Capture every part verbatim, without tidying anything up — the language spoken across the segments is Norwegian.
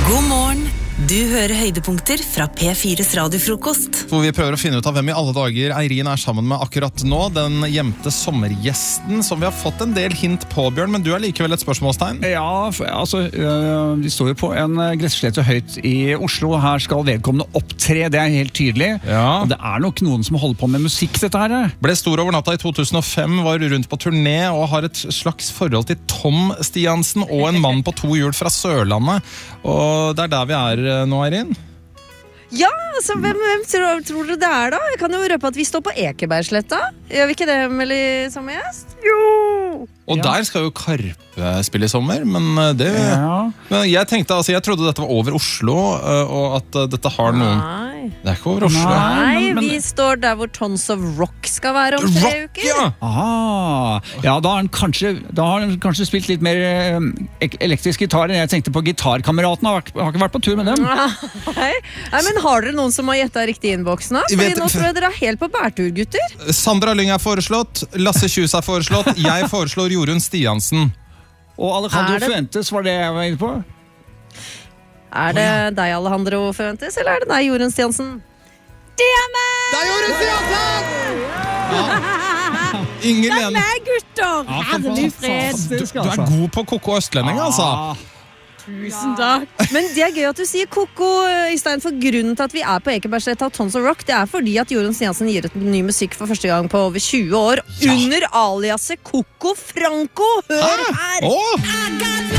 God morgen. Du hører høydepunkter fra P fires radiofrokost. Hvor vi prøver å finne ut av hvem i alle dager Eirin er sammen med akkurat nå. Den gjemte sommergjesten som vi har fått en del hint på, Bjørn. Men du er likevel et spørsmålstegn. Ja, for, altså, øh, vi står jo på en gresslette høyt i Oslo. Her skal vedkommende opptre, det er helt tydelig. Ja. Og det er nok noen som holder på med musikk, dette her. Ble stor over natta i to tusen og fem, var rundt på turné og har et slags forhold til Tom Stiansen og en mann på to hjul fra Sørlandet. Og det er der vi er nå, Eirin. Ja, altså, hvem, hvem tror, tror du det er da? Jeg kan jo røpe at vi står på Ekebergsletta. Gjør vi ikke det, Emily, som gjest? Jo! Og Ja. der skal jo Karpe spille i sommer, men det... Ja. Men jeg tenkte, altså, jeg trodde dette var over Oslo, og at dette har noen... Nei. Det er ikke over Oslo. Nei. Nei, men- men- vi står der hvor Tons of Rock skal være om tre Rock, uker. ja! Aha. Ja, da har han kanskje, da har han kanskje spilt litt mer øh, ek- elektrisk gitar enn jeg tenkte på. Gitarkameraten har, vært- har ikke vært på tur med dem. Nei. Nei, men har dere noen som har gjettet riktig i innboksen? Jeg Fordi vet- nå tror jeg dere er helt på bærtur, gutter. Sandra Lyng er foreslått, Lasse Kjus er foreslått, jeg foreslår Jorunn Stiansen. Og Alejandro Er det- Fuentes var det jeg var inne på. Er det deg, Alejandro Fuentes, eller er det deg, Jorunn Stiansen? Det er meg! Det er Jorunn Stiansen! Ja. Inger Lene. gutter! Ja, Herlig fred. Du, du er god på Koko Østlending, altså. Tusen takk. Men det er gøy at du sier Koko, Øystein, for grunnen til at vi er på Ekebergsletta og Tons of Rock, det er fordi at Jorunn Stiansen gir ut ny musikk for første gang på over tjue år, Ja. under aliaset Koko Franco. Hør her! Åh!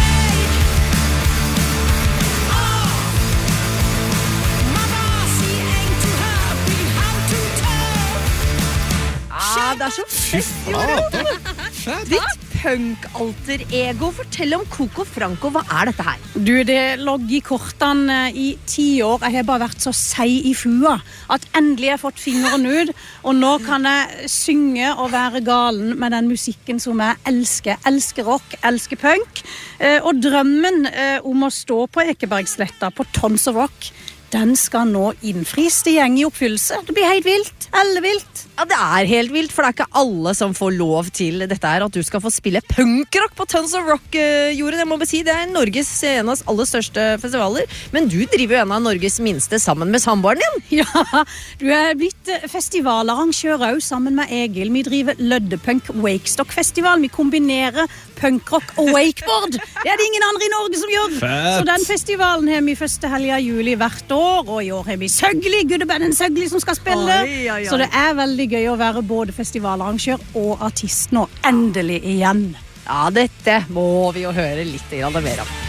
Ah, det er så fett, Jorunn! Ditt punk-alter-ego. Fortell om Koko Franco. Hva er dette her? Du, det lå i kortene i ti år. Jeg har bare vært så seig i fua at endelig har jeg fått fingeren ut, og nå kan jeg synge og være galen med den musikken som jeg elsker. Elsker rock, elsker punk. Eh, Og drømmen eh, om å stå på Ekebergsletta på Tons of Rock, den skal nå innfris. Det går i oppfyllelse. Det blir helt vilt. Ellevilt. Ja, det er helt vilt, for det er ikke alle som får lov til dette her, at du skal få spille punkrock på Tons of Rock, uh, Jorunn. Jeg må bare si, det er Norges en av aller største festivaler, men du driver jo en av Norges minste sammen med samboeren din. Ja, du er blitt eh, festivalarrangør også, sammen med Egil. Vi driver Løddepunk Wakestock-festival. Vi kombinerer punkrock og wakeboard. Det er det ingen andre i Norge som gjør. Fett. Så den festivalen har vi første helga i juli hvert år, og i år har vi Søgli, Guddebanden Søgli som skal spille. Oi, oi, oi. Så det er veldig gøy å være både festivalarrangør og artist nå, endelig igjen. Ja, dette må vi jo høre litt grann mer om.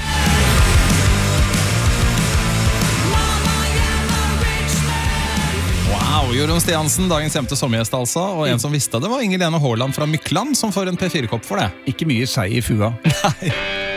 Wow, Jorunn Stiansen, dagens hjemte sommergjest altså. Og en som visste det var Inger Lene Haaland fra Mykland, som får en P fire-kopp for det. Ikke mye seig i fua. Nei.